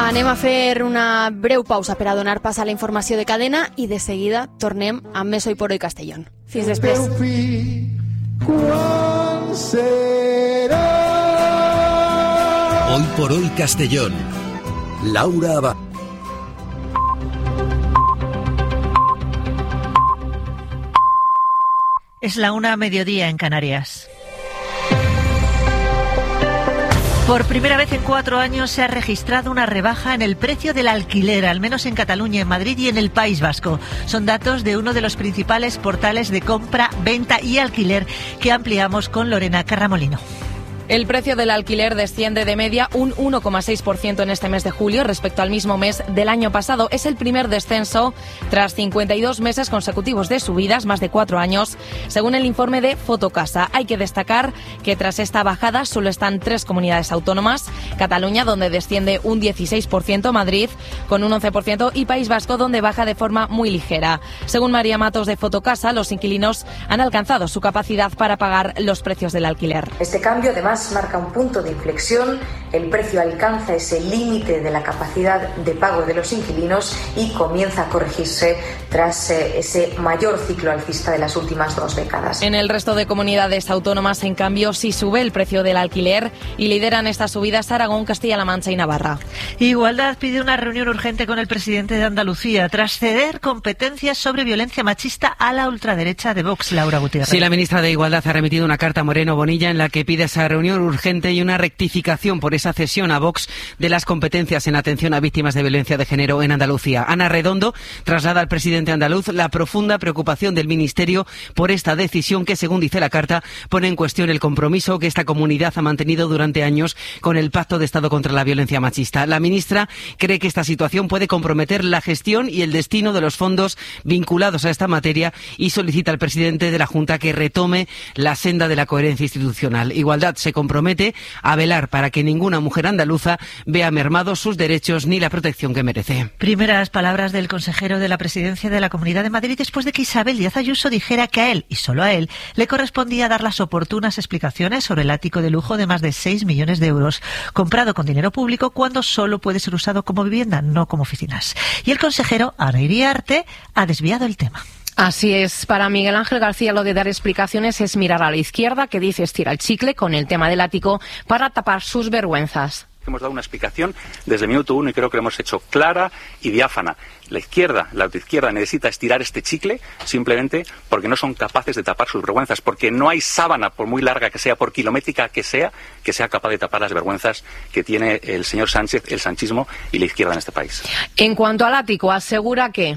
Anem a fer una breu pausa per a donar pas a la informació de cadena i de seguida tornem amb més Hoy por Hoy Castellón. Fins després. Hoy por Hoy Castellón. Laura Abad. Es la 1:00 en Canarias. Por primera vez en 4 años se ha registrado una rebaja en el precio del alquiler, al menos en Cataluña, en Madrid y en el País Vasco. Son datos de uno de los principales portales de compra, venta y alquiler que ampliamos con Lorena Carramolino. El precio del alquiler desciende de media un 1,6% en este mes de julio respecto al mismo mes del año pasado. Es el primer descenso tras 52 meses consecutivos de subidas, más de 4 años, según el informe de Fotocasa. Hay que destacar que tras esta bajada solo están 3 comunidades autónomas: Cataluña, donde desciende un 16%, Madrid con un 11% y País Vasco, donde baja de forma muy ligera. Según María Matos de Fotocasa, los inquilinos han alcanzado su capacidad para pagar los precios del alquiler. Este cambio además marca un punto de inflexión. El precio alcanza ese límite de la capacidad de pago de los inquilinos y comienza a corregirse tras ese mayor ciclo alcista de las últimas 2 décadas. En el resto de comunidades autónomas, en cambio, sí sube el precio del alquiler y lideran estas subidas Aragón, Castilla-La Mancha y Navarra. Igualdad pide una reunión urgente con el presidente de Andalucía tras ceder competencias sobre violencia machista a la ultraderecha de Vox, Laura Gutiérrez. Sí, la ministra de Igualdad ha remitido una carta a Moreno Bonilla en la que pide esa reunión urgente y una rectificación por esa cesión a Vox de las competencias en atención a víctimas de violencia de género en Andalucía. Ana Redondo traslada al presidente andaluz la profunda preocupación del Ministerio por esta decisión que, según dice la carta, pone en cuestión el compromiso que esta comunidad ha mantenido durante años con el Pacto de Estado contra la Violencia Machista. La ministra cree que esta situación puede comprometer la gestión y el destino de los fondos vinculados a esta materia y solicita al presidente de la Junta que retome la senda de la coherencia institucional. Igualdad se compromete a velar para que ninguna mujer andaluza vea mermados sus derechos ni la protección que merece. Primeras palabras del consejero de la Presidencia de la Comunidad de Madrid después de que Isabel Díaz Ayuso dijera que a él, y solo a él, le correspondía dar las oportunas explicaciones sobre el ático de lujo de más de 6 millones de euros, comprado con dinero público cuando solo puede ser usado como vivienda, no como oficinas. Y el consejero, Ana Iriarte, ha desviado el tema. Así es, para Miguel Ángel García lo de dar explicaciones es mirar a la izquierda, que dice estira el chicle con el tema del ático para tapar sus vergüenzas. Hemos dado una explicación desde el minuto 1 y creo que lo hemos hecho clara y diáfana. La autoizquierda necesita estirar este chicle simplemente porque no son capaces de tapar sus vergüenzas, porque no hay sábana, por muy larga que sea, por kilométrica que sea capaz de tapar las vergüenzas que tiene el señor Sánchez, el sanchismo y la izquierda en este país. En cuanto al ático, asegura que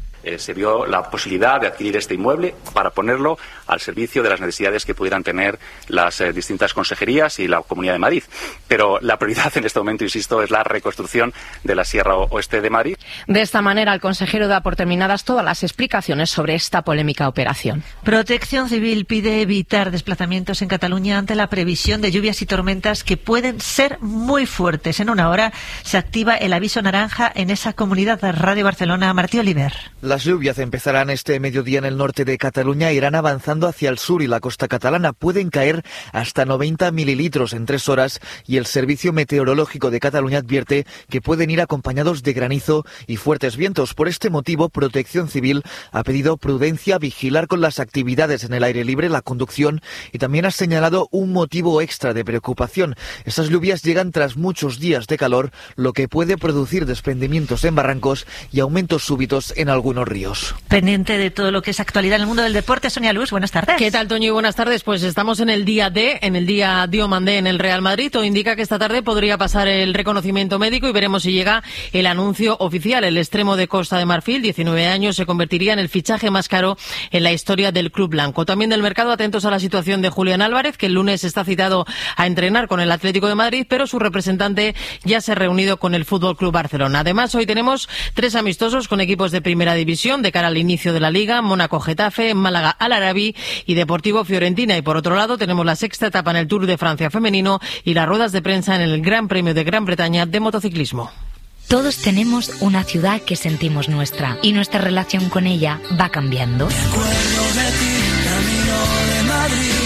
se vio la posibilidad de adquirir este inmueble para ponerlo al servicio de las necesidades que pudieran tener las distintas consejerías y la Comunidad de Madrid. Pero la prioridad en este momento, insisto, es la reconstrucción de la Sierra Oeste de Madrid. De esta manera, el consejero da por terminadas todas las explicaciones sobre esta polémica operación. Protección Civil pide evitar desplazamientos en Cataluña ante la previsión de lluvias y tormentas que pueden ser muy fuertes. En 1 hora se activa el aviso naranja en esa comunidad. Radio Barcelona, Martí Oliver. Las lluvias empezarán este mediodía en el norte de Cataluña e irán avanzando hacia el sur y la costa catalana. Pueden caer hasta 90 mililitros en 3 horas y el Servicio Meteorológico de Cataluña advierte que pueden ir acompañados de granizo y fuertes vientos. Por este motivo, Protección Civil ha pedido prudencia, vigilar con las actividades en el aire libre, la conducción, y también ha señalado un motivo extra de preocupación. Estas lluvias llegan tras muchos días de calor, lo que puede producir desprendimientos en barrancos y aumentos súbitos en algunos ríos. Pendiente de todo lo que es actualidad en el mundo del deporte, Sonia Luz, buenas tardes. ¿Qué tal, Toño? Y buenas tardes. Pues estamos en el día D, en el día Diomandé en el Real Madrid. Todo indica que esta tarde podría pasar el reconocimiento médico y veremos si llega el anuncio oficial. El extremo de Costa de Marfil, 19 años, se convertiría en el fichaje más caro en la historia del club blanco. También del mercado, atentos a la situación de Julián Álvarez, que el lunes está citado a entrenar con el Atlético de Madrid, pero su representante ya se ha reunido con el Fútbol Club Barcelona. Además, hoy tenemos 3 amistosos con equipos de primera división de cara al inicio de la Liga: Mónaco-Getafe, Málaga-Al-Arabi y Deportivo-Fiorentina. Y por otro lado, tenemos la 6ª etapa en el Tour de Francia femenino y las ruedas de prensa en el Gran Premio de Gran Bretaña de motociclismo. Todos tenemos una ciudad que sentimos nuestra y nuestra relación con ella va cambiando. Recuerdo de ti, camino de Madrid.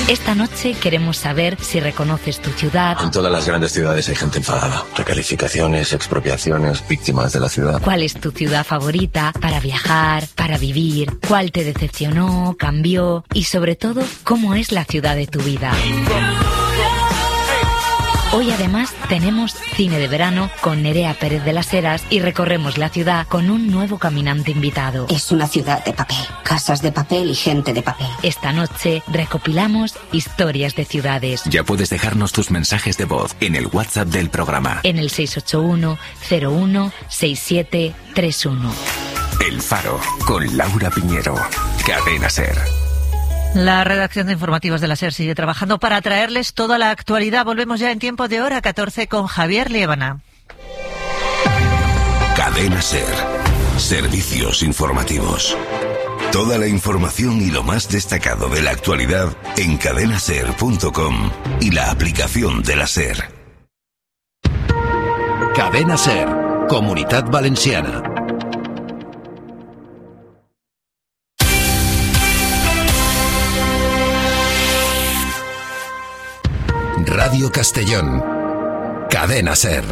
Esta noche queremos saber si reconoces tu ciudad. En todas las grandes ciudades hay gente enfadada. Recalificaciones, expropiaciones, víctimas de la ciudad. ¿Cuál es tu ciudad favorita para viajar, para vivir? ¿Cuál te decepcionó, cambió? Y sobre todo, ¿cómo es la ciudad de tu vida? Hoy además tenemos cine de verano con Nerea Pérez de las Heras y recorremos la ciudad con un nuevo caminante invitado. Es una ciudad de papel, casas de papel y gente de papel. Esta noche recopilamos historias de ciudades. Ya puedes dejarnos tus mensajes de voz en el WhatsApp del programa. En el 681 01 6731. El Faro con Laura Piñero. Cadena SER. La redacción de informativos de la SER sigue trabajando para traerles toda la actualidad. Volvemos ya en tiempo de hora 14 con Javier Liébana. Cadena SER. Servicios informativos. Toda la información y lo más destacado de la actualidad en cadenaser.com y la aplicación de la SER. Cadena SER. Comunitat Valenciana. Radio Castellón. Cadena SER.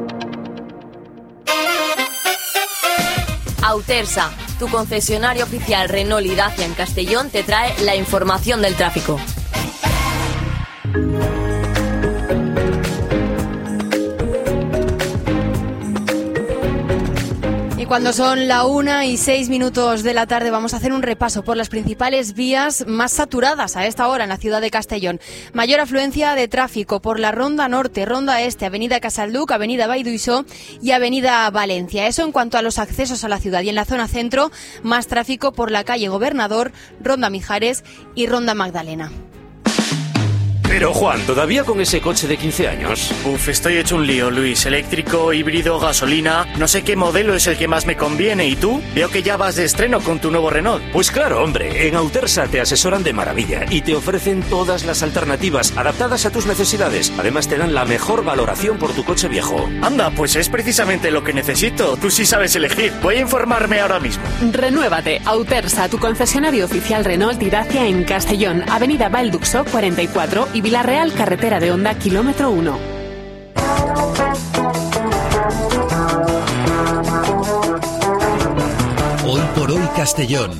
Autersa, tu concesionario oficial Renault y Dacia en Castellón, te trae la información del tráfico. Cuando son la 1:06 de la tarde vamos a hacer un repaso por las principales vías más saturadas a esta hora en la ciudad de Castellón. Mayor afluencia de tráfico por la Ronda Norte, Ronda Este, Avenida Casalduc, Avenida Vallduissó y Avenida Valencia. Eso en cuanto a los accesos a la ciudad. Y en la zona centro, más tráfico por la calle Gobernador, Ronda Mijares y Ronda Magdalena. Pero Juan, ¿todavía con ese coche de 15 años? Uf, estoy hecho un lío, Luis. Eléctrico, híbrido, gasolina... No sé qué modelo es el que más me conviene. ¿Y tú? Veo que ya vas de estreno con tu nuevo Renault. Pues claro, hombre. En Autersa te asesoran de maravilla y te ofrecen todas las alternativas adaptadas a tus necesidades. Además te dan la mejor valoración por tu coche viejo. Anda, pues es precisamente lo que necesito. Tú sí sabes elegir. Voy a informarme ahora mismo. Renuévate. Autersa, tu concesionario oficial Renault y Dacia en Castellón. Avenida Vallduissó 44 y Villarreal, carretera de Honda, kilómetro 1. Hoy por hoy Castellón.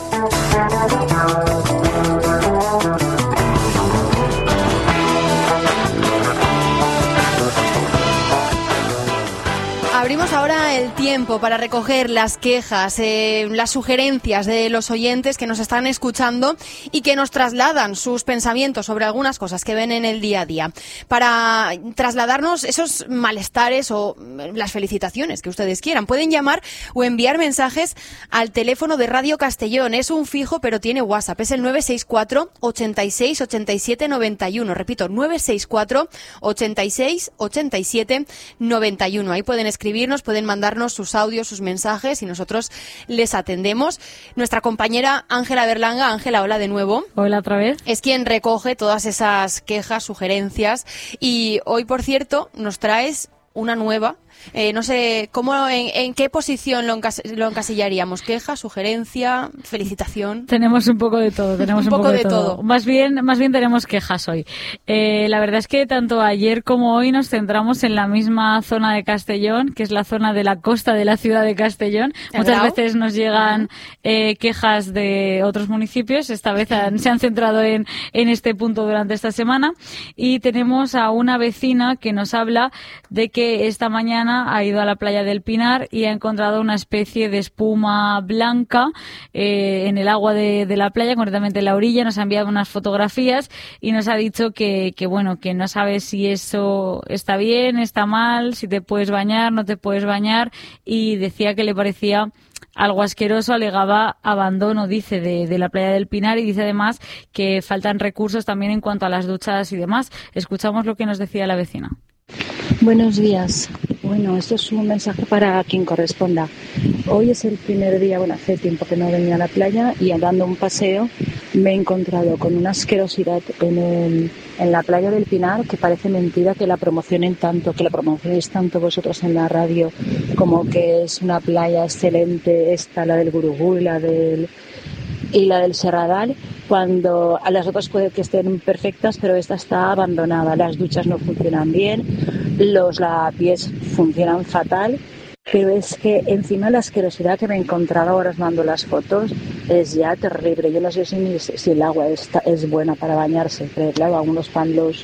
Abrimos ahora el tiempo para recoger las quejas, las sugerencias de los oyentes que nos están escuchando y que nos trasladan sus pensamientos sobre algunas cosas que ven en el día a día. Para trasladarnos esos malestares o las felicitaciones que ustedes quieran, pueden llamar o enviar mensajes al teléfono de Radio Castellón. Es un fijo, pero tiene WhatsApp. Es el 964 86 87 91. Repito, 964 86 87 91. Ahí pueden escribirnos, pueden mandarnos sus audios, sus mensajes y nosotros les atendemos. Nuestra compañera Ángela Berlanga. Ángela, hola de nuevo. Hola otra vez. Es quien recoge todas esas quejas, sugerencias y hoy, por cierto, nos traes una nueva. No sé, ¿cómo, en qué posición lo encasillaríamos? ¿Queja, sugerencia, felicitación? Tenemos un poco de todo, tenemos un poco de todo. Más bien tenemos quejas hoy. La verdad es que tanto ayer como hoy nos centramos en la misma zona de Castellón, que es la zona de la costa de la ciudad de Castellón. Muchas veces nos llegan quejas de otros municipios. Esta vez se han centrado en este punto durante esta semana. Y tenemos a una vecina que nos habla de que esta mañana ha ido a la playa del Pinar y ha encontrado una especie de espuma blanca en el agua de la playa, concretamente en la orilla. Nos ha enviado unas fotografías y nos ha dicho que no sabe si eso está bien, está mal, si te puedes bañar, no te puedes bañar, y decía que le parecía algo asqueroso, alegaba abandono, dice, de la playa del Pinar, y dice además que faltan recursos también en cuanto a las duchas y demás. Escuchamos lo que nos decía la vecina. Buenos días. Bueno, esto es un mensaje para quien corresponda. Hoy es el primer día, hace tiempo que no venía a la playa y dando un paseo me he encontrado con una asquerosidad en la playa del Pinar, que parece mentira que la promocionéis tanto vosotros en la radio, como que es una playa excelente, esta, la del Gurugú y la del Y la del Serradal, cuando a las otras puede que estén perfectas, pero esta está abandonada. Las duchas no funcionan bien, los lavapiés funcionan fatal, pero es que encima la asquerosidad que me he encontrado, ahora os mando las fotos, es ya terrible. Yo no sé si el agua es buena para bañarse, pero claro, algunos van los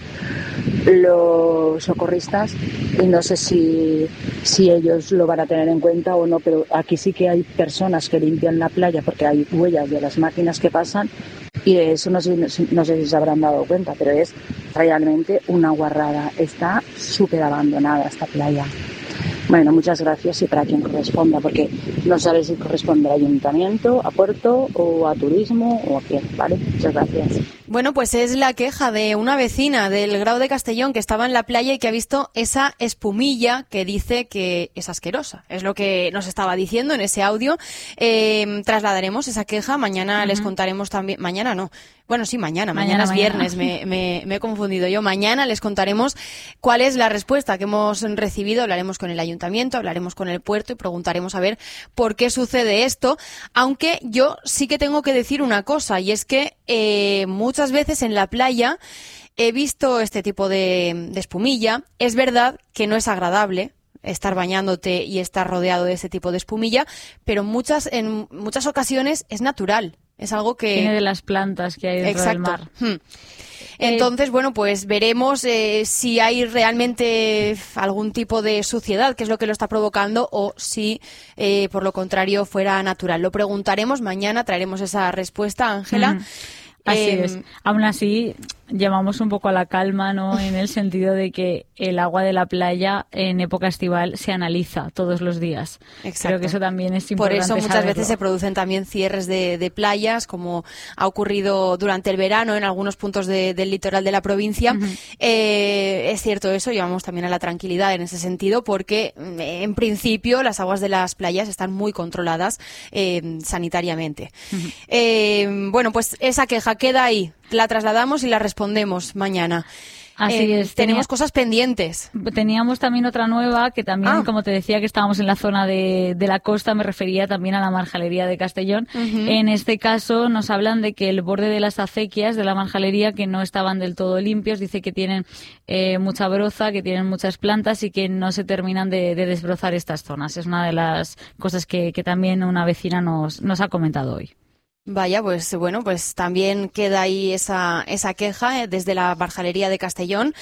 socorristas y no sé si ellos lo van a tener en cuenta o no, pero aquí sí que hay personas que limpian la playa porque hay huellas de las máquinas que pasan y de eso no sé si se habrán dado cuenta, pero es realmente una guarrada. Está súper abandonada esta playa. Bueno, muchas gracias y para quien corresponda, porque no sabes si corresponde al ayuntamiento, a puerto o a turismo o a quién, ¿vale? Muchas gracias. Bueno, pues es la queja de una vecina del Grau de Castellón que estaba en la playa y que ha visto esa espumilla que dice que es asquerosa. Es lo que nos estaba diciendo en ese audio. Trasladaremos esa queja. Mañana les contaremos también. Mañana no. Bueno, sí, mañana es viernes, me he confundido yo. Mañana les contaremos cuál es la respuesta que hemos recibido. Hablaremos con el ayuntamiento, hablaremos con el puerto y preguntaremos a ver por qué sucede esto. Aunque yo sí que tengo que decir una cosa, y es que muchas veces en la playa he visto este tipo de espumilla. Es verdad que no es agradable estar bañándote y estar rodeado de ese tipo de espumilla, pero en muchas ocasiones es natural. Es algo que viene de las plantas que hay dentro del mar. Entonces, bueno, pues veremos si hay realmente algún tipo de suciedad, que es lo que lo está provocando, o si, por lo contrario, fuera natural. Lo preguntaremos mañana, traeremos esa respuesta, Ángela. Así es. Aún así, llamamos un poco a la calma, ¿no? En el sentido de que el agua de la playa en época estival se analiza todos los días. Exacto. Creo que eso también es importante. Por eso muchas saberlo. veces se producen también cierres de playas, como ha ocurrido durante el verano en algunos puntos del litoral de la provincia. Es cierto eso, llevamos también a la tranquilidad en ese sentido, porque en principio las aguas de las playas están muy controladas sanitariamente. Bueno, pues esa queja queda ahí. La trasladamos y la respondemos mañana. Así es. Tenemos cosas pendientes. Teníamos también otra nueva que también, como te decía, que estábamos en la zona de la costa, me refería también a la marjalería de Castellón. En este caso nos hablan de que el borde de las acequias de la marjalería que no estaban del todo limpios, dice que tienen mucha broza, que tienen muchas plantas y que no se terminan de desbrozar estas zonas. Es una de las cosas que también una vecina nos ha comentado hoy. Vaya, pues bueno, pues también queda ahí esa queja desde la marjalería de Castellón,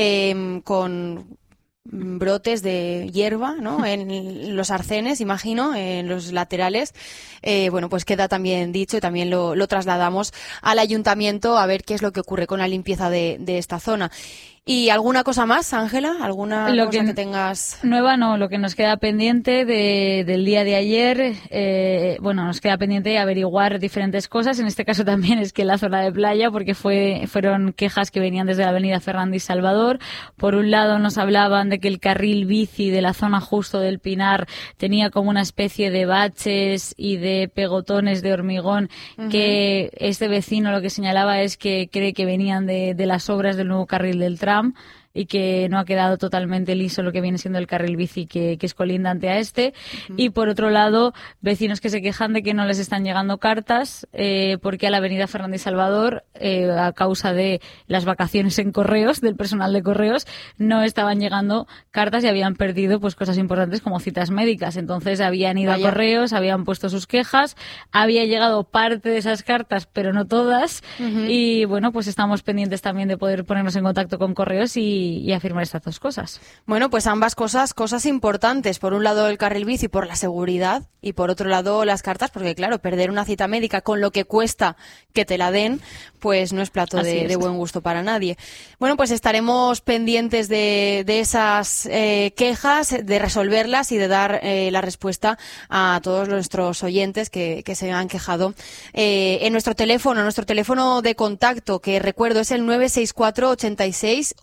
con brotes de hierba, ¿no? En los arcenes, imagino, en los laterales. Bueno, pues queda también dicho y también lo trasladamos al ayuntamiento a ver qué es lo que ocurre con la limpieza de esta zona. ¿Y alguna cosa más, Ángela? ¿Alguna cosa que tengas? Nueva no, lo que nos queda pendiente del día de ayer, nos queda pendiente averiguar diferentes cosas. En este caso también es que la zona de playa, porque fueron quejas que venían desde la avenida Fernández Salvador. Por un lado nos hablaban de que el carril bici de la zona justo del Pinar tenía como una especie de baches y de pegotones de hormigón, que este vecino lo que señalaba es que cree que venían de las obras del nuevo carril del tram, y que no ha quedado totalmente liso lo que viene siendo el carril bici que es colindante a este. Y por otro lado, vecinos que se quejan de que no les están llegando cartas porque a la avenida Fernández Salvador, a causa de las vacaciones en correos, del personal de correos, no estaban llegando cartas y habían perdido pues cosas importantes como citas médicas. Entonces habían ido a correos, habían puesto sus quejas, había llegado parte de esas cartas, pero no todas. Y bueno, pues estamos pendientes también de poder ponernos en contacto con correos y afirmar estas dos cosas. Bueno, pues ambas cosas importantes. Por un lado el carril bici por la seguridad y por otro lado las cartas, porque claro, perder una cita médica con lo que cuesta que te la den, pues no es plato de buen gusto para nadie. Bueno, pues estaremos pendientes de esas quejas, de resolverlas y de dar la respuesta a todos nuestros oyentes que se han quejado en nuestro teléfono de contacto, que recuerdo es el 964 86 87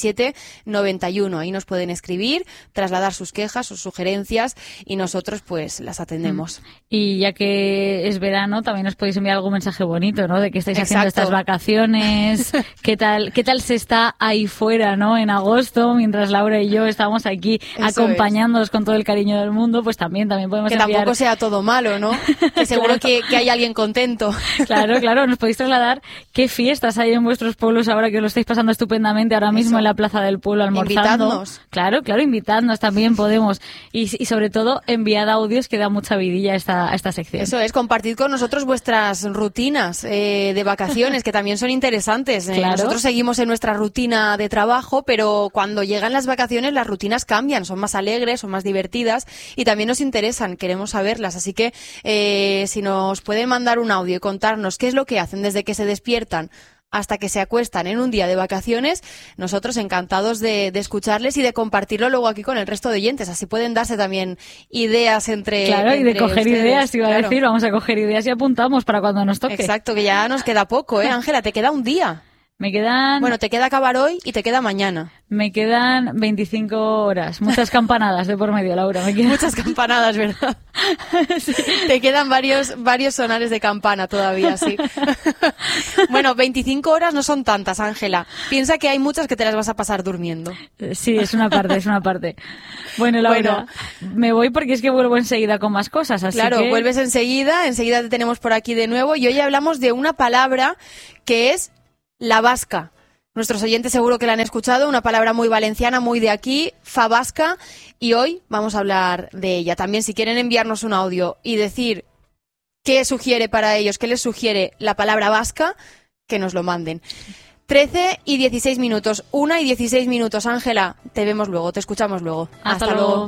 607-91. Ahí nos pueden escribir, trasladar sus quejas, sus sugerencias y nosotros pues las atendemos. Y ya que es verano, también os podéis enviar algún mensaje bonito, ¿no? De que estáis haciendo estas vacaciones, qué tal se está ahí fuera, ¿no? En agosto, mientras Laura y yo estamos aquí acompañándoos con todo el cariño del mundo, pues también podemos enviar... Que tampoco sea todo malo, ¿no? Que seguro que hay alguien contento. Claro, nos podéis trasladar qué fiestas hay en vuestros pueblos ahora que lo estáis pasando estupendamente ahora mismo en la Plaza del Pueblo almorzando. Invitadnos. Claro, invitadnos también podemos. Y sobre todo, enviad audios que da mucha vidilla a esta sección. Eso es, compartid con nosotros vuestras rutinas de vacaciones, que también son interesantes. Claro. Nosotros seguimos en nuestra rutina de trabajo, pero cuando llegan las vacaciones las rutinas cambian, son más alegres, son más divertidas y también nos interesan, queremos saberlas. Así que si nos pueden mandar un audio y contarnos qué es lo que hacen desde que se despiertan hasta que se acuestan en un día de vacaciones, nosotros encantados de escucharles y de compartirlo luego aquí con el resto de oyentes. Así pueden darse también ideas entre y de coger ustedes. Ideas, iba a decir, vamos a coger ideas y apuntamos para cuando nos toque. Exacto, que ya nos queda poco, Ángela, te queda un día. Me quedan... Bueno, te queda acabar hoy y te queda mañana. Me quedan 25 horas. Muchas campanadas de por medio, Laura. Muchas campanadas, ¿verdad? Sí. Te quedan varios sonares de campana todavía, sí. Bueno, 25 horas no son tantas, Ángela. Piensa que hay muchas que te las vas a pasar durmiendo. Sí, es una parte. Bueno, Laura, me voy porque es que vuelvo enseguida con más cosas. Así que... vuelves enseguida te tenemos por aquí de nuevo y hoy hablamos de una palabra que es la vasca. Nuestros oyentes seguro que la han escuchado, una palabra muy valenciana, muy de aquí, fabasca, y hoy vamos a hablar de ella. También si quieren enviarnos un audio y decir qué sugiere para ellos, qué les sugiere la palabra vasca, que nos lo manden. 13 y 16 minutos, 1 y 16 minutos. Ángela, te vemos luego, te escuchamos luego. Hasta luego.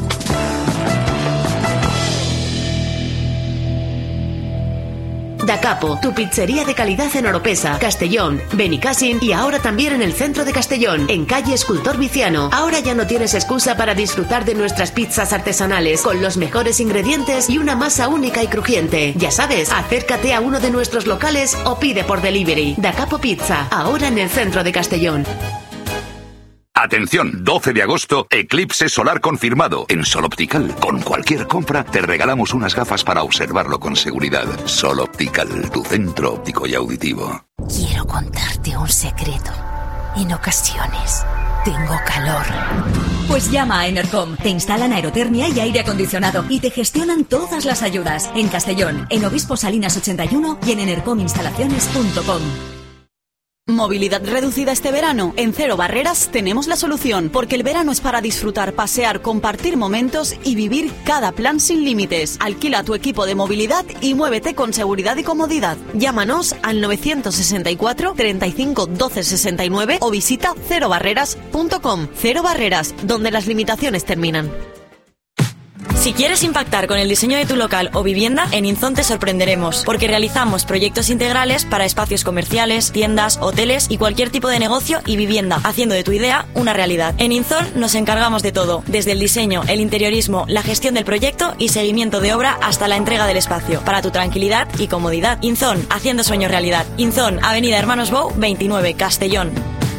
Da Capo, tu pizzería de calidad en Oropesa, Castellón, Benicàssim y ahora también en el centro de Castellón, en calle Escultor Viciano. Ahora ya no tienes excusa para disfrutar de nuestras pizzas artesanales, con los mejores ingredientes y una masa única y crujiente. Ya sabes, acércate a uno de nuestros locales o pide por delivery. Da Capo Pizza, ahora en el centro de Castellón. Atención, 12 de agosto, eclipse solar confirmado. En Sol Optical, con cualquier compra, te regalamos unas gafas para observarlo con seguridad. Sol Optical, tu centro óptico y auditivo. Quiero contarte un secreto. En ocasiones tengo calor. Pues llama a Enercom. Te instalan aerotermia y aire acondicionado y te gestionan todas las ayudas. En Castellón, en Obispo Salinas 81 y en enercominstalaciones.com. ¿Movilidad reducida este verano? En Cero Barreras tenemos la solución, porque el verano es para disfrutar, pasear, compartir momentos y vivir cada plan sin límites. Alquila tu equipo de movilidad y muévete con seguridad y comodidad. Llámanos al 964 35 12 69 o visita cerobarreras.com. Cero Barreras, donde las limitaciones terminan. Si quieres impactar con el diseño de tu local o vivienda, en Inzon te sorprenderemos, porque realizamos proyectos integrales para espacios comerciales, tiendas, hoteles y cualquier tipo de negocio y vivienda, haciendo de tu idea una realidad. En Inzon nos encargamos de todo, desde el diseño, el interiorismo, la gestión del proyecto y seguimiento de obra hasta la entrega del espacio, para tu tranquilidad y comodidad. Inzon, haciendo sueños realidad. Inzon, Avenida Hermanos Bou, 29, Castellón.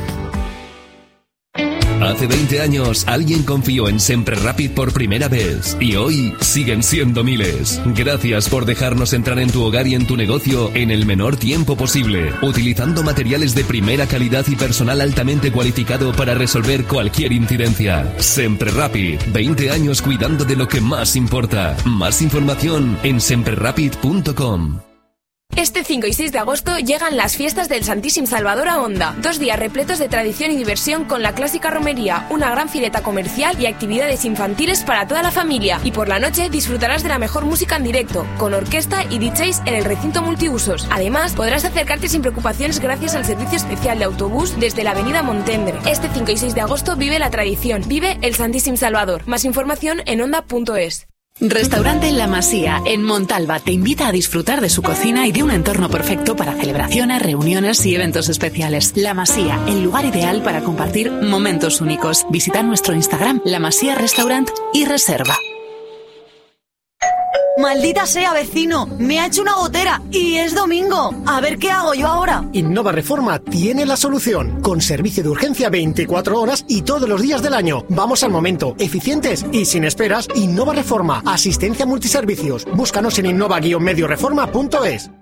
Hace 20 años alguien confió en Sempre Rapid por primera vez y hoy siguen siendo miles. Gracias por dejarnos entrar en tu hogar y en tu negocio en el menor tiempo posible, utilizando materiales de primera calidad y personal altamente cualificado para resolver cualquier incidencia. Sempre Rapid, 20 años cuidando de lo que más importa. Más información en semprerapid.com. Este 5 y 6 de agosto llegan las fiestas del Santíssim Salvador a Onda. 2 días repletos de tradición y diversión con la clásica romería, una gran fileta comercial y actividades infantiles para toda la familia. Y por la noche disfrutarás de la mejor música en directo, con orquesta y DJs en el recinto multiusos. Además, podrás acercarte sin preocupaciones gracias al servicio especial de autobús desde la avenida Montendre. Este 5 y 6 de agosto vive la tradición, vive el Santíssim Salvador. Más información en onda.es. Restaurante La Masía, en Montalba, te invita a disfrutar de su cocina y de un entorno perfecto para celebraciones, reuniones y eventos especiales. La Masía, el lugar ideal para compartir momentos únicos. Visita nuestro Instagram, La Masía Restaurant y reserva. Maldita sea, vecino, me ha hecho una gotera y es domingo. A ver qué hago yo ahora. Innova Reforma tiene la solución, con servicio de urgencia 24 horas y todos los días del año. Vamos al momento, eficientes y sin esperas. Innova Reforma, asistencia multiservicios. Búscanos en innova-medioreforma.es.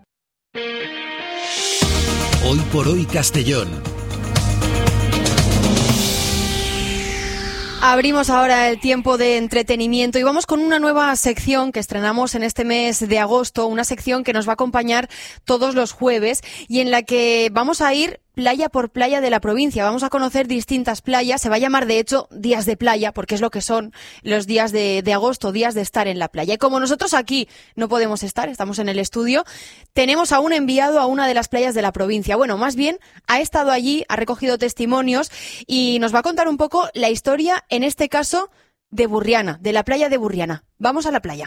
Hoy por hoy Castellón. Abrimos ahora el tiempo de entretenimiento y vamos con una nueva sección que estrenamos en este mes de agosto, una sección que nos va a acompañar todos los jueves y en la que vamos a ir playa por playa de la provincia. Vamos a conocer distintas playas. Se va a llamar, de hecho, días de playa, porque es lo que son los días de agosto, días de estar en la playa. Y como nosotros aquí no podemos estar, estamos en el estudio, tenemos a un enviado a una de las playas de la provincia. Bueno, más bien, ha estado allí, ha recogido testimonios y nos va a contar un poco la historia, en este caso, de Burriana, de la playa de Burriana. Vamos a la playa.